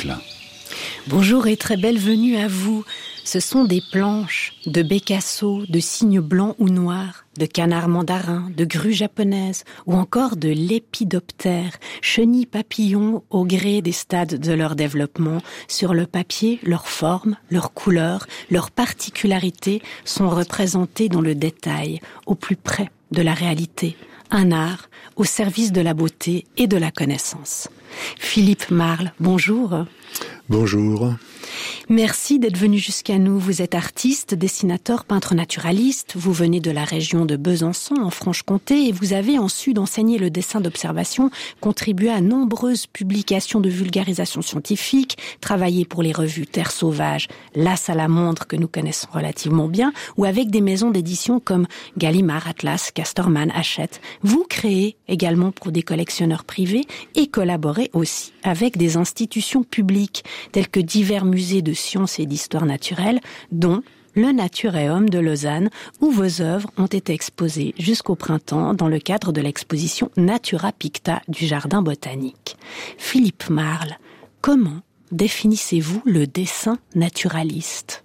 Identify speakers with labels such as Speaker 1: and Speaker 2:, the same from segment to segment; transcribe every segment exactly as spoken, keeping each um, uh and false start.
Speaker 1: siècle.
Speaker 2: Bonjour et très belle venue à vous. Ce sont des planches de bécassos, de cygnes blancs ou noirs, de canards mandarins, de grues japonaises ou encore de lépidoptères, chenilles papillons au gré des stades de leur développement. Sur le papier, leur forme, leur couleur, leurs particularités sont représentées dans le détail, au plus près de la réalité. Un art au service de la beauté et de la connaissance. Philippe Marle, bonjour.
Speaker 3: Bonjour.
Speaker 2: Merci d'être venu jusqu'à nous. Vous êtes artiste, dessinateur, peintre naturaliste. Vous venez de la région de Besançon, en Franche-Comté, et vous avez en su d'enseigner le dessin d'observation, contribué à nombreuses publications de vulgarisation scientifique, travaillé pour les revues Terre Sauvage, La Salamandre, que nous connaissons relativement bien, ou avec des maisons d'édition comme Gallimard, Atlas, Casterman, Hachette. Vous créez également pour des collectionneurs privés et collaborez aussi avec des institutions publiques, telles que divers musées de sciences et d'histoire naturelle, dont le Naturéum de Lausanne, où vos œuvres ont été exposées jusqu'au printemps dans le cadre de l'exposition Natura Picta du Jardin botanique. Philippe Marle, comment définissez-vous le dessin naturaliste ?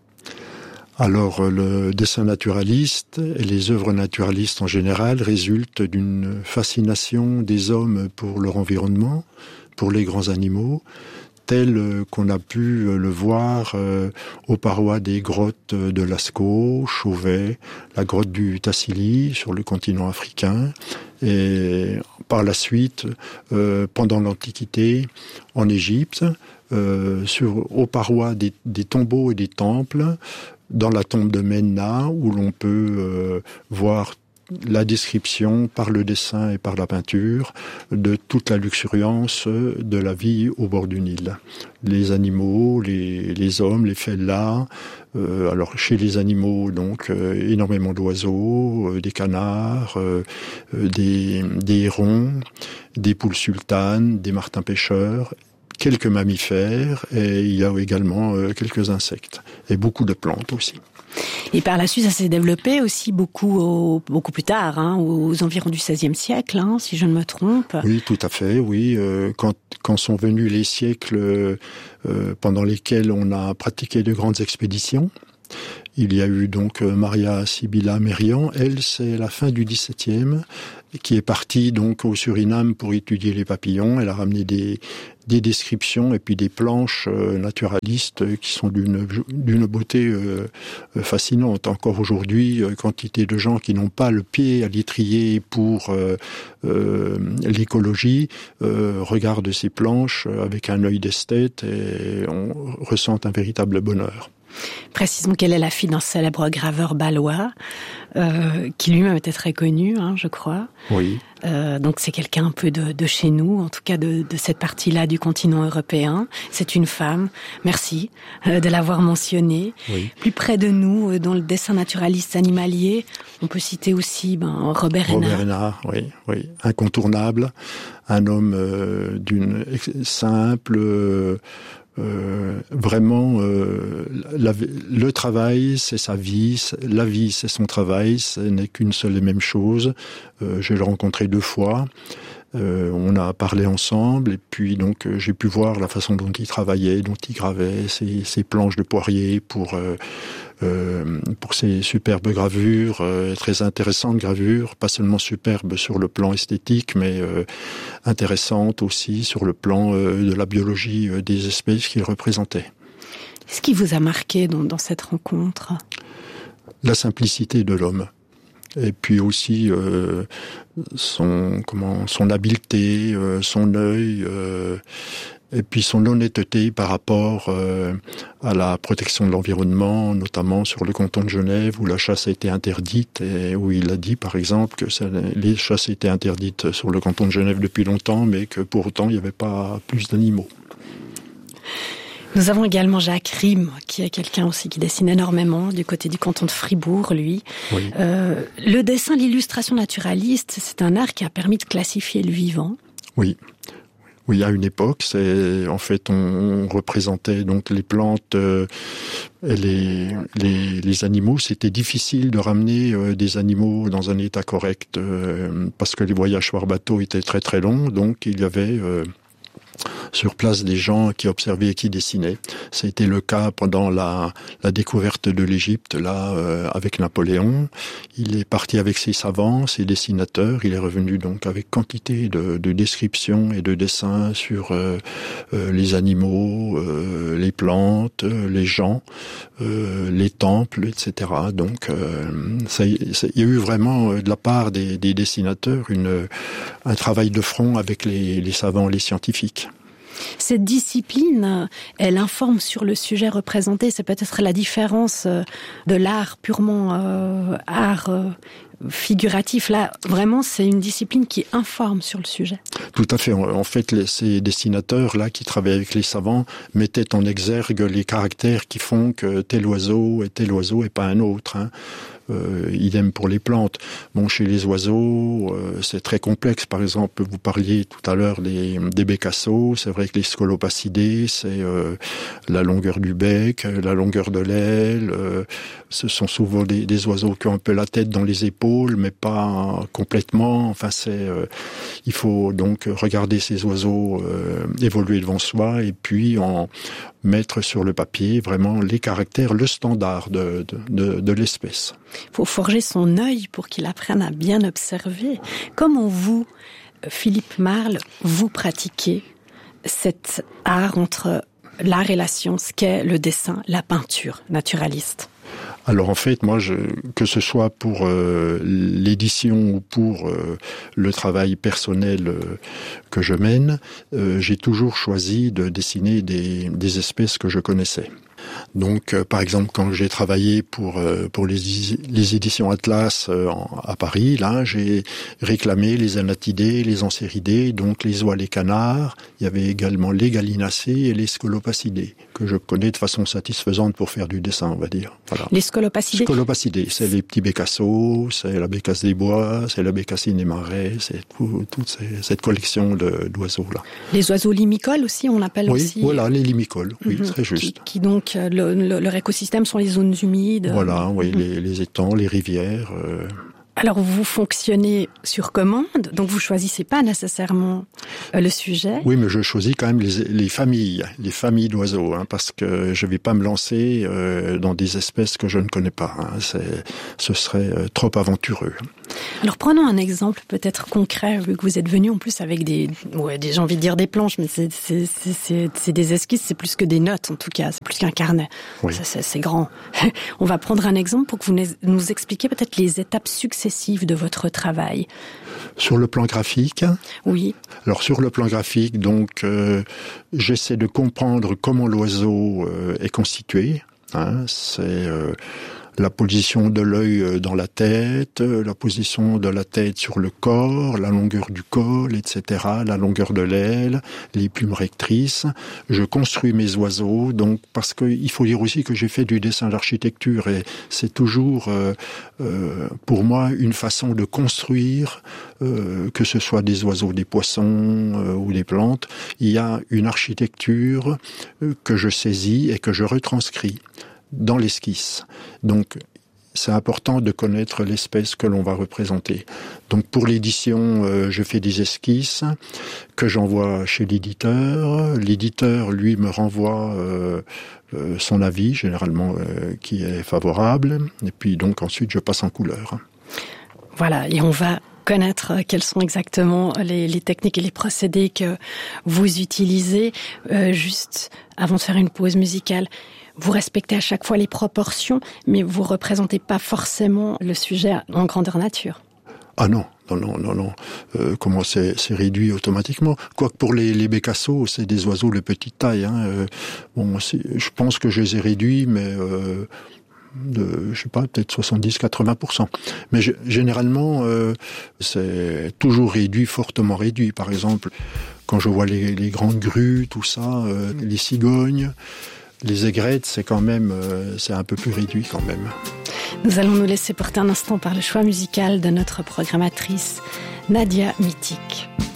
Speaker 3: Alors, le dessin naturaliste et les œuvres naturalistes en général résultent d'une fascination des hommes pour leur environnement, pour les grands animaux, tel qu'on a pu le voir euh, aux parois des grottes de Lascaux, Chauvet, la grotte du Tassili sur le continent africain, et par la suite, euh, pendant l'Antiquité, en Égypte, euh, sur, aux parois des, des tombeaux et des temples, dans la tombe de Menna, où l'on peut euh, voir la description par le dessin et par la peinture de toute la luxuriance de la vie au bord du Nil. Les animaux, les, les hommes, les fellahs, euh, alors chez les animaux, donc euh, énormément d'oiseaux, euh, des canards, euh, des, des hérons, des poules sultanes, des martins pêcheurs, quelques mammifères, et il y a également euh, quelques insectes, et beaucoup de plantes aussi.
Speaker 2: Et par la suite, ça s'est développé aussi beaucoup, au, beaucoup plus tard, hein, aux environs du seizième siècle, hein, si je ne me trompe.
Speaker 3: Oui, tout à fait, oui. Euh, quand, quand sont venus les siècles euh, pendant lesquels on a pratiqué de grandes expéditions, il y a eu donc Maria Sibylla Merian. Elle, c'est la fin du dix-septième, qui est partie donc au Suriname pour étudier les papillons. Elle a ramené des, des descriptions et puis des planches euh, naturalistes qui sont d'une, d'une beauté euh, fascinante. Encore aujourd'hui, euh, quantité de gens qui n'ont pas le pied à l'étrier pour euh, euh, l'écologie euh, regardent ces planches avec un œil d'esthète et on ressent un véritable bonheur.
Speaker 2: Précisons qu'elle est la fille d'un célèbre graveur balois, euh, qui lui-même était très connu, hein, je crois.
Speaker 3: Oui.
Speaker 2: Euh, donc c'est quelqu'un un peu de, de chez nous, en tout cas de, de cette partie-là du continent européen. C'est une femme. Merci euh, de l'avoir mentionnée.
Speaker 3: Oui.
Speaker 2: Plus près de nous, euh, dans le dessin naturaliste animalier, on peut citer aussi ben, Robert Hénard.
Speaker 3: Robert Hénard, oui, oui, incontournable, un homme euh, d'une simple. Euh, Euh, vraiment, euh, la, le travail, c'est sa vie, la vie, c'est son travail, ce n'est qu'une seule et même chose. Euh, je l'ai rencontré deux fois, euh, on a parlé ensemble, et puis donc euh, j'ai pu voir la façon dont il travaillait, dont il gravait ses, ses planches de poirier pour... Euh, Euh, pour ces superbes gravures, euh, très intéressantes gravures, pas seulement superbes sur le plan esthétique, mais euh, intéressantes aussi sur le plan euh, de la biologie euh, des espèces qu'il représentait.
Speaker 2: Qu'est-ce qui vous a marqué dans, dans cette rencontre ?
Speaker 3: La simplicité de l'homme. Et puis aussi euh, son comment son habileté, euh, son œil, euh, et puis son honnêteté par rapport euh, à la protection de l'environnement, notamment sur le canton de Genève où la chasse a été interdite et où il a dit par exemple que ça, les chasses étaient interdites sur le canton de Genève depuis longtemps, mais que pour autant il n'y avait pas plus d'animaux.
Speaker 2: Nous avons également Jacques Rime, qui est quelqu'un aussi qui dessine énormément du côté du canton de Fribourg, lui.
Speaker 3: Oui.
Speaker 2: Euh, le dessin, l'illustration naturaliste, c'est un art qui a permis de classifier le vivant.
Speaker 3: Oui. Oui, à une époque, c'est en fait on représentait donc les plantes, euh, et les, les les animaux. C'était difficile de ramener euh, des animaux dans un état correct euh, parce que les voyages par bateau étaient très très longs. Donc il y avait euh, sur place des gens qui observaient et qui dessinaient. Ça a été le cas pendant la, la découverte de l'Égypte, là, euh, avec Napoléon. Il est parti avec ses savants, ses dessinateurs. Il est revenu donc avec quantité de, de descriptions et de dessins sur euh, euh, les animaux, euh, les plantes, euh, les gens, euh, les temples, et cetera. Donc, euh, ça, ça, il y a eu vraiment de la part des, des dessinateurs une, un travail de front avec les, les savants, les scientifiques.
Speaker 2: Cette discipline, elle informe sur le sujet représenté. C'est peut-être la différence de l'art purement euh, art euh, figuratif. Là, vraiment, c'est une discipline qui informe sur le sujet.
Speaker 3: Tout à fait. En fait, les, ces dessinateurs-là qui travaillent avec les savants mettaient en exergue les caractères qui font que tel oiseau est tel oiseau et pas un autre, hein. Euh, idem pour les plantes. Bon, chez les oiseaux, euh, c'est très complexe. Par exemple, vous parliez tout à l'heure des, des bécassos. C'est vrai que les Scolopacidés, c'est euh, la longueur du bec, la longueur de l'aile. Euh, ce sont souvent des, des oiseaux qui ont un peu la tête dans les épaules, mais pas complètement. Enfin, c'est, euh, il faut donc regarder ces oiseaux euh, évoluer devant soi et puis en mettre sur le papier vraiment les caractères, le standard de, de, de, de l'espèce.
Speaker 2: Il faut forger son œil pour qu'il apprenne à bien observer. Comment vous, Philippe Marle, vous pratiquez cet art entre l'art et la science qu'est le dessin, la peinture naturaliste?
Speaker 3: Alors en fait, moi, je, que ce soit pour euh, l'édition ou pour euh, le travail personnel euh, que je mène, euh, j'ai toujours choisi de dessiner des, des espèces que je connaissais. Donc, euh, par exemple, quand j'ai travaillé pour euh, pour les, les éditions Atlas euh, en, à Paris, là, j'ai réclamé les anatidés, les ancéridés, donc les oies, les canards. Il y avait également les gallinacées et les scolopacidés, que je connais de façon satisfaisante pour faire du dessin, on va dire. Voilà.
Speaker 2: Les scolopacidés.
Speaker 3: Scolopacidés, c'est les petits bécassos, c'est la bécasse des bois, c'est la bécassine des marais, c'est tout, toute ces, cette collection de, d'oiseaux là.
Speaker 2: Les oiseaux limicoles aussi, on l'appelle
Speaker 3: oui,
Speaker 2: aussi.
Speaker 3: Voilà, les limicoles, oui,
Speaker 2: mm-hmm.
Speaker 3: très juste.
Speaker 2: Qui, qui donc le, le, leur écosystème sont les zones humides.
Speaker 3: Voilà, oui, mm-hmm. les, les étangs, les rivières. Euh...
Speaker 2: Alors vous fonctionnez sur commande, donc vous choisissez pas nécessairement le sujet.
Speaker 3: Oui, mais je choisis quand même les, les familles, les familles d'oiseaux, hein, parce que je vais pas me lancer euh, dans des espèces que je ne connais pas. Hein, c'est, ce serait euh, trop aventureux.
Speaker 2: Alors prenons un exemple peut-être concret, vu que vous êtes venu en plus avec des, ouais, des j'ai envie de dire des planches, mais c'est, c'est, c'est, c'est, c'est des esquisses, c'est plus que des notes en tout cas, c'est plus qu'un carnet. Oui. Ça, c'est, c'est grand. On va prendre un exemple pour que vous nous expliquiez peut-être les étapes successives de votre travail.
Speaker 3: Sur le plan graphique?
Speaker 2: Oui.
Speaker 3: Alors sur le plan graphique, donc euh, j'essaie de comprendre comment l'oiseau euh, est constitué. Hein, c'est euh, la position de l'œil dans la tête, la position de la tête sur le corps, la longueur du col, et cetera, la longueur de l'aile, les plumes rectrices. Je construis mes oiseaux, donc parce qu'il faut dire aussi que j'ai fait du dessin d'architecture et c'est toujours euh, euh, pour moi une façon de construire, euh, que ce soit des oiseaux, des poissons euh, ou des plantes. Il y a une architecture euh, que je saisis et que je retranscris dans l'esquisse. Donc, c'est important de connaître l'espèce que l'on va représenter. Donc, pour l'édition, euh, je fais des esquisses que j'envoie chez l'éditeur. L'éditeur, lui, me renvoie euh, euh, son avis, généralement, euh, qui est favorable. Et puis, donc, ensuite, je passe en couleur.
Speaker 2: Voilà, et on va connaître quelles sont exactement les, les techniques et les procédés que vous utilisez. Euh, juste avant de faire une pause musicale, vous respectez à chaque fois les proportions, mais vous représentez pas forcément le sujet en grandeur nature.
Speaker 3: Ah non, non, non, non, non. Euh, comment c'est, c'est réduit automatiquement. Quoique pour les, les bécassos, c'est des oiseaux de petite taille. Hein. Euh, bon, c'est, je pense que je les ai réduits, mais euh, de, je sais pas, peut-être soixante-dix à quatre-vingts pour cent. Mais je, généralement, euh, c'est toujours réduit, fortement réduit. Par exemple, quand je vois les, les grandes grues, tout ça, euh, les cigognes, les aigrettes, c'est quand même, euh, c'est un peu plus réduit quand même.
Speaker 2: Nous allons nous laisser porter un instant par le choix musical de notre programmatrice Nadia Mitic.